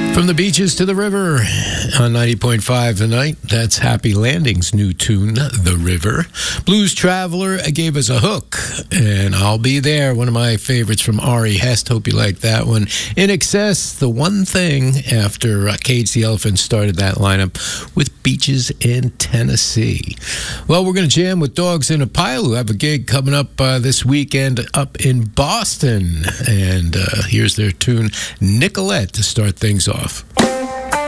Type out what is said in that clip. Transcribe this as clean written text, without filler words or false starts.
From the beaches to the river on 90.5 tonight, that's Happy Landing's new tune, The River. Blues Traveler gave us a hook, and I'll Be There, one of my favorites from Ari Hest. Hope you like that one. In Excess, The One Thing, after Cage the Elephant started that lineup with Beaches in Tennessee. Well, we're going to jam with Dogs in a Pile, who have a gig coming up this weekend up in Boston. And here's their tune, Nicolette, to start things off.